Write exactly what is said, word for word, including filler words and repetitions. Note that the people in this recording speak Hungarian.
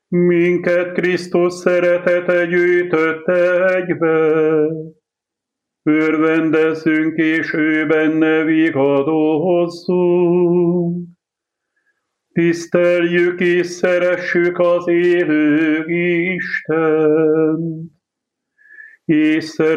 Minket Krisztus szeretete gyűjtött egybe, örvendezzünk és ő benne vigadozzunk. Tiszteljük és szeressük az élő Istent, és